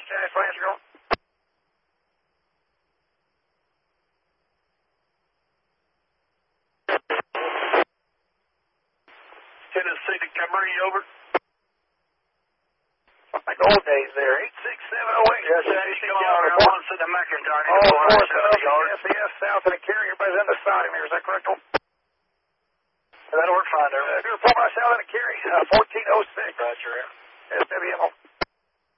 Chinese Flash Girl. Tennessee to Camry, over. Like old days there, 86708. Yes, he's going on there. One to the McIntyre. Oh, 470 SES south of the carrier. Everybody's on the side of me. Is that correct? That'll work fine there. You're 4 miles south of the carry, 1406. Roger. SWMO.